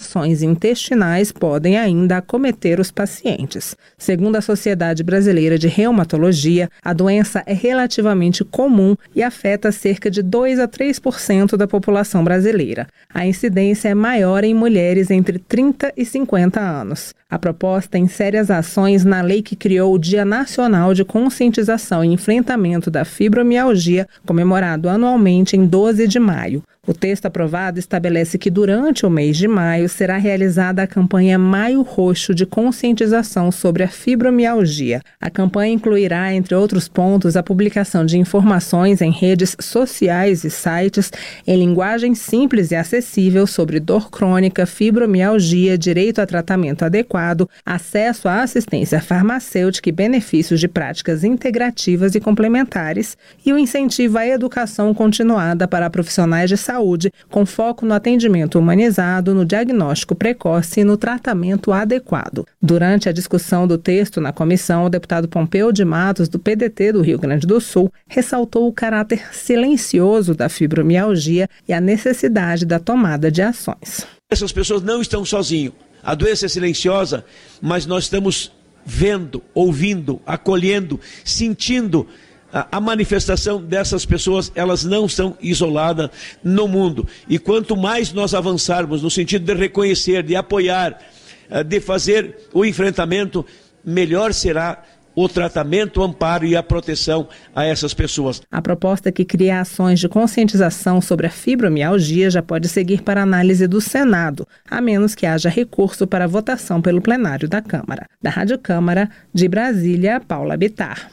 alterações intestinais podem ainda acometer os pacientes. Segundo a Sociedade Brasileira de Reumatologia, a doença é relativamente comum e afeta cerca de 2 a 3% da população brasileira. A incidência é maior em mulheres entre 30 e 50 anos. A proposta insere as ações na lei que criou o Dia Nacional de Conscientização e Enfrentamento da Fibromialgia, comemorado anualmente em 12 de maio. O texto aprovado estabelece que durante o mês de maio será realizada a campanha Maio Roxo de conscientização sobre a fibromialgia. A campanha incluirá, entre outros pontos, a publicação de informações em redes sociais e sites em linguagem simples e acessível sobre dor crônica, fibromialgia, direito a tratamento adequado, acesso à assistência farmacêutica e benefícios de práticas integrativas e complementares, e o incentivo à educação continuada para profissionais de saúde, com foco no atendimento humanizado, no diagnóstico precoce e no tratamento adequado. Durante a discussão do texto na comissão, o deputado Pompeu de Matos, do PDT do Rio Grande do Sul, ressaltou o caráter silencioso da fibromialgia e a necessidade da tomada de ações. Essas pessoas não estão sozinhas. A doença é silenciosa, mas nós estamos vendo, ouvindo, acolhendo, sentindo a manifestação dessas pessoas. Elas não estão isoladas no mundo. E quanto mais nós avançarmos no sentido de reconhecer, de apoiar, de fazer o enfrentamento, melhor será o tratamento, o amparo e a proteção a essas pessoas. A proposta que cria ações de conscientização sobre a fibromialgia já pode seguir para análise do Senado, a menos que haja recurso para votação pelo plenário da Câmara. Da Rádio Câmara, de Brasília, Paula Bittar.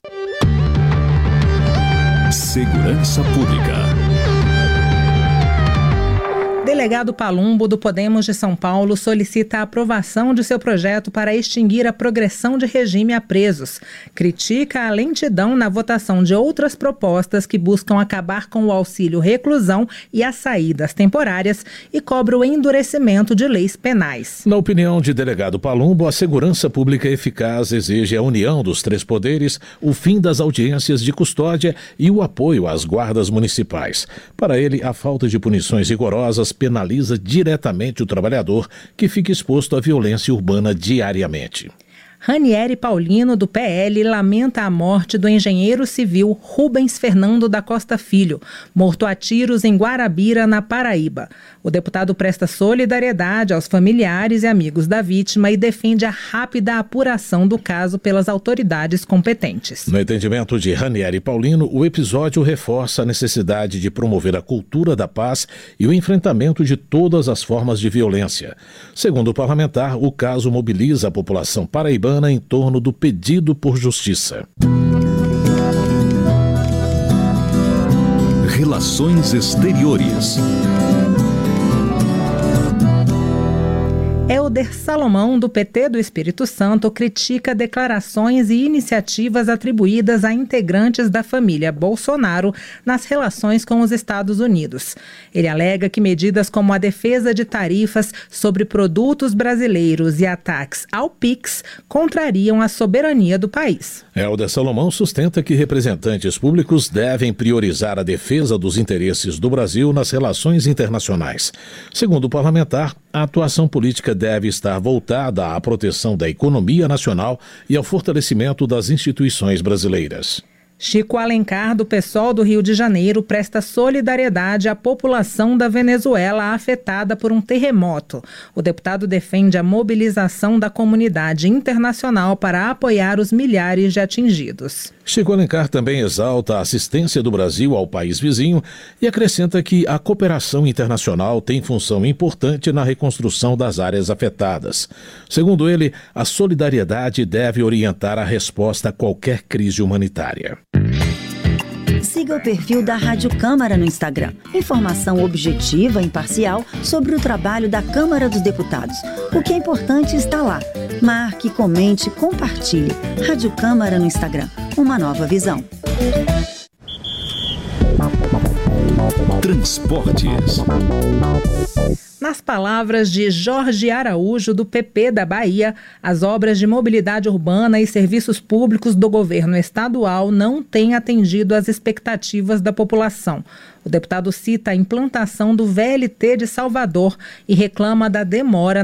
Segurança Pública. Delegado Palumbo, do Podemos de São Paulo, solicita a aprovação de seu projeto para extinguir a progressão de regime a presos. Critica a lentidão na votação de outras propostas que buscam acabar com o auxílio reclusão e as saídas temporárias e cobra o endurecimento de leis penais. Na opinião de delegado Palumbo, a segurança pública eficaz exige a união dos três poderes, o fim das audiências de custódia e o apoio às guardas municipais. Para ele, a falta de punições rigorosas penaliza diretamente o trabalhador que fica exposto à violência urbana diariamente. Ranieri Paulino, do PL, lamenta a morte do engenheiro civil Rubens Fernando da Costa Filho, morto a tiros em Guarabira, na Paraíba. O deputado presta solidariedade aos familiares e amigos da vítima e defende a rápida apuração do caso pelas autoridades competentes. No entendimento de Ranieri Paulino, o episódio reforça a necessidade de promover a cultura da paz e o enfrentamento de todas as formas de violência. Segundo o parlamentar, o caso mobiliza a população paraibana em torno do pedido por justiça. Relações Exteriores. Helder Salomão, do PT do Espírito Santo, critica declarações e iniciativas atribuídas a integrantes da família Bolsonaro nas relações com os Estados Unidos. Ele alega que medidas como a defesa de tarifas sobre produtos brasileiros e ataques ao PIX contrariam a soberania do país. Helder Salomão sustenta que representantes públicos devem priorizar a defesa dos interesses do Brasil nas relações internacionais. Segundo o parlamentar, a atuação política deve estar voltada à proteção da economia nacional e ao fortalecimento das instituições brasileiras. Chico Alencar, do PSOL do Rio de Janeiro, presta solidariedade à população da Venezuela afetada por um terremoto. O deputado defende a mobilização da comunidade internacional para apoiar os milhares de atingidos. Chico Alencar também exalta a assistência do Brasil ao país vizinho e acrescenta que a cooperação internacional tem função importante na reconstrução das áreas afetadas. Segundo ele, a solidariedade deve orientar a resposta a qualquer crise humanitária. Siga o perfil da Rádio Câmara no Instagram. Informação objetiva e imparcial sobre o trabalho da Câmara dos Deputados. O que é importante está lá. Marque, comente, compartilhe. Rádio Câmara no Instagram. Uma nova visão. Transportes. Nas palavras de Jorge Araújo, do PP da Bahia, as obras de mobilidade urbana e serviços públicos do governo estadual não têm atendido às expectativas da população. O deputado cita a implantação do VLT de Salvador e reclama da demora